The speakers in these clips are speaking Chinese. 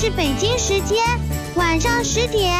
是北京时间晚上10点。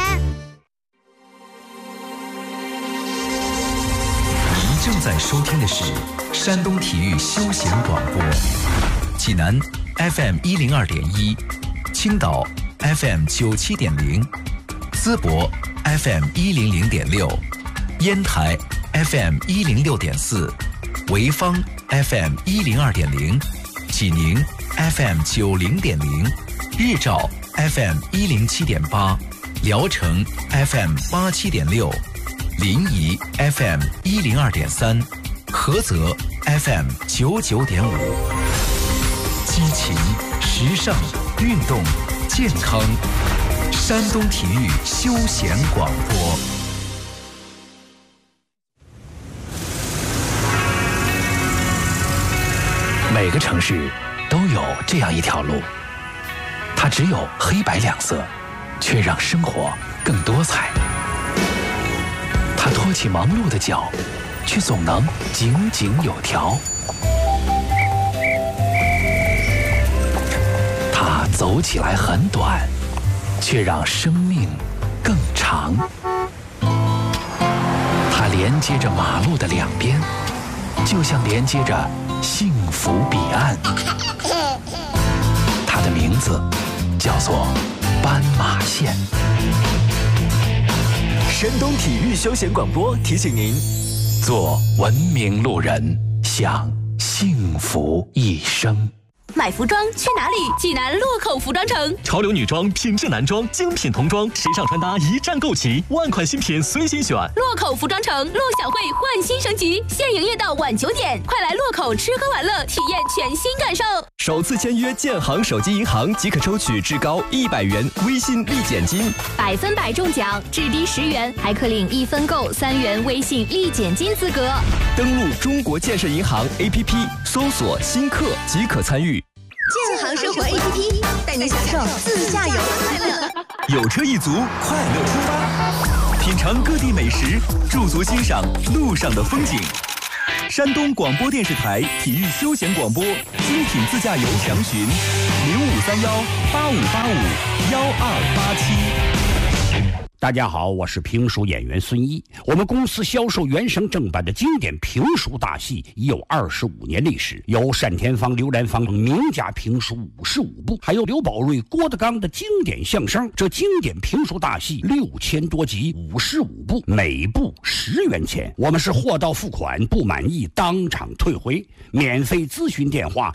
您正在收听的是山东体育休闲广播，济南 FM 102.1，青岛 FM 97.0，淄博 FM 100.6，烟台 FM 106.4，潍坊 FM 102.0，济宁 FM 90.0，日照 FM 107.8，聊城 FM 87.6，临沂 FM 102.3，菏泽 FM 99.5。激情、时尚、运动、健康，山东体育休闲广播。 每个城市都有这样一条路，它只有黑白两色，却让生活更多彩。它拖起忙碌的脚，却总能井井有条。它走起来很短，却让生命更长。它连接着马路的两边，就像连接着幸福彼岸。它的名字叫做斑马线。 山东体育休闲广播提醒您： 做文明路人，享幸福一生。 买服装去哪里？济南洛口服装城， 潮流女装、品质男装、精品童装，时尚穿搭一站购齐，万款新品随心选。 洛口服装城陆小慧焕新升级，现营业到晚9点，快来洛口吃喝玩乐，体验全新感受。 首次签约建行手机银行即可抽取至高100元微信立减金 ，100分100中奖，至低10元，还可领1分购3元微信立减金资格。 登录中国建设银行 APP， 搜索新客即可参与。 建行生活 APP 带你享受自驾游的快乐， 有车一族，快乐出发，品尝各地美食，驻足欣赏路上的风景。山东广播电视台体育休闲广播，精品自驾游详询053185851287。 大家好，我是评书演员孙一。我们公司销售原声正版的经典评书大戏已有25年历史，有单田芳、刘兰芳等名家评书55部，还有刘宝瑞、郭德纲的经典相声。这经典评书大戏6000多集，55部，每部10元钱。我们是货到付款，不满意当场退回。免费咨询电话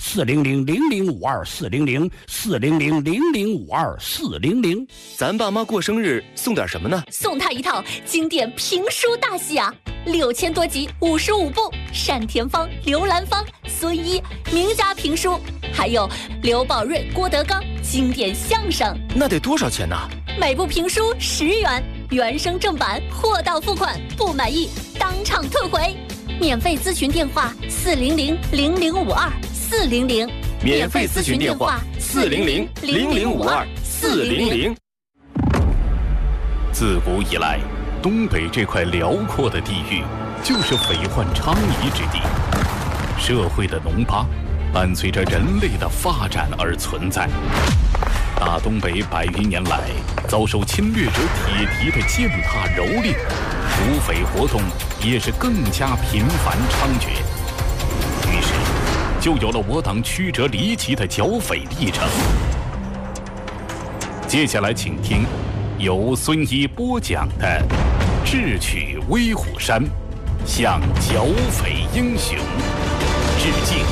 400-0052-400，400-0052-400。 咱爸妈过生日送点什么呢？ 送他一套经典评书大戏啊，6000多集，55部，单田芳、刘兰芳、孙一名家评书，还有刘宝瑞、郭德纲经典相声。 那得多少钱呢？ 每部评书10元，原声正版，货到付款，不满意当场退回。免费咨询电话400-0052-400， 免费咨询电话400-0052-400。 自古以来，东北这块辽阔的地域就是匪患昌夷之地。社会的脓疤伴随着人类的发展而存在。大东北100余年来，遭受侵略者铁蹄的践踏蹂躏，土匪活动也是更加频繁猖獗。于是，就有了我党曲折离奇的剿匪历程。接下来，请听由孙一播讲的《智取威虎山》，向剿匪英雄致敬。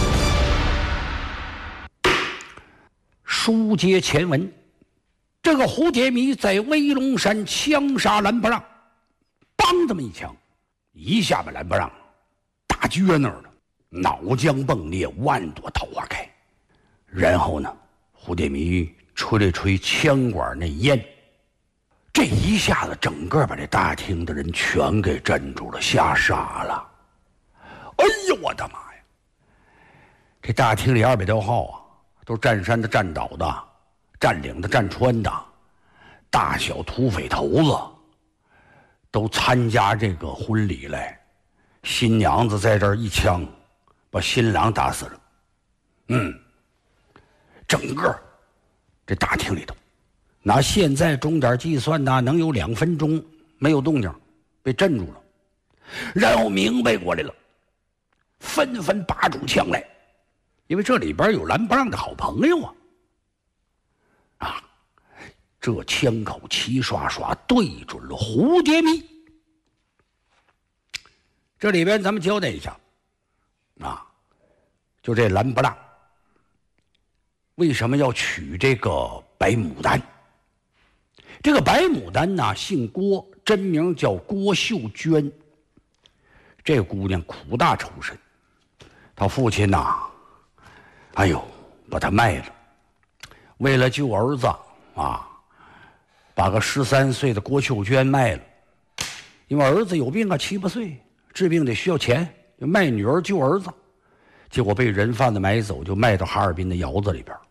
书接前文，这个胡杰迷在威龙山枪杀蓝不让，梆这么一枪，一下把蓝不让打撅那儿了，脑浆迸裂，万朵桃花开。然后呢，胡杰迷吹了吹枪管那烟，这一下子整个把这大厅的人全给镇住了，吓傻了。哎呦我的妈呀，这大厅里200多号啊，都占山的占岛的，占领的占川的，大小土匪头子都参加这个婚礼来。新娘子在这儿一枪把新郎打死了。整个这大厅里头拿现在钟点计算呢，能有2分钟没有动静，被镇住了。然后明白过来了，纷纷拔出枪来，因为这里边有蓝不让的好朋友啊！这枪口齐刷刷对准了蝴蝶迷。这里边咱们交代一下啊，就这蓝不让为什么要娶这个白牡丹？这个白牡丹呢，姓郭，真名叫郭秀娟。这姑娘苦大仇深，她父亲呐，哎呦，把她卖了，为了救儿子啊，把个13岁的郭秀娟卖了。因为儿子有病啊，7、8岁，治病得需要钱，就卖女儿救儿子，结果被人贩子买走，就卖到哈尔滨的窑子里边。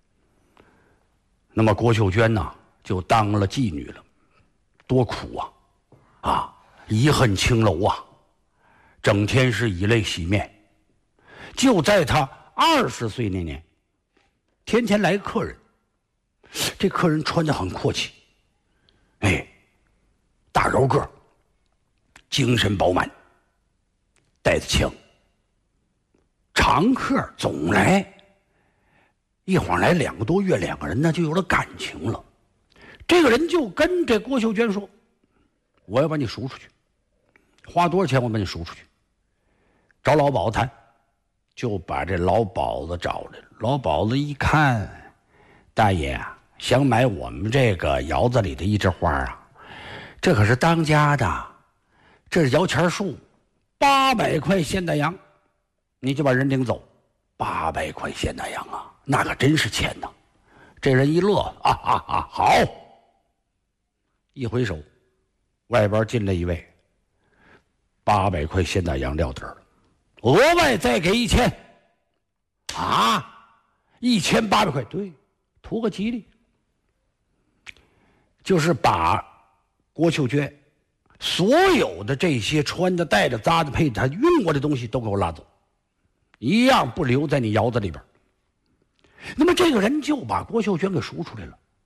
那么郭秀娟呢，就当了妓女了，多苦啊！遗恨青楼啊，整天是以泪洗面。就在她20岁那年，天天来客人，这客人穿得很阔气，哎，大高个，精神饱满，带着枪，常客总来，一晃来2个多月，两个人呢就有了感情了。这个人就跟这郭秀娟说：“我要把你赎出去，花多少钱我把你赎出去。”找老鸨谈，就把这老鸨子找来了。老鸨子一看，大爷啊，想买我们这个窑子里的一枝花啊，这可是当家的，这是摇钱树，800块现大洋，你就把人领走。800块现大洋啊，那可真是钱呐！这人一乐，好。一回手，外边进来一位，800块现大洋了得了，额外再给1000，啊，1800块，对，图个吉利。就是把郭秀娟所有的这些穿的、戴的、扎的、配的、他用过的东西都给我拉走，一样不留在你窑子里边。那么这个人就把郭秀娟给赎出来了。